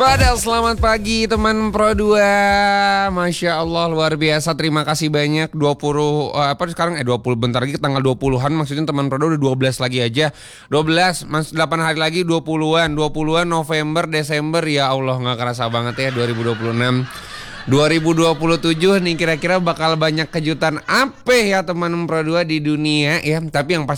Fadel, selamat pagi teman Pro 2. Masya Allah, luar biasa. Terima kasih banyak. 20 sekarang 20 bentar lagi tanggal 20-an, maksudnya teman Pro 2 udah 12 lagi aja. 12 8 hari lagi 20-an. 20-an November, Desember, ya Allah nggak kerasa banget ya 2026. 2027 nih kira-kira bakal banyak kejutan apa ya teman Pro 2 di dunia ya. Tapi yang pasti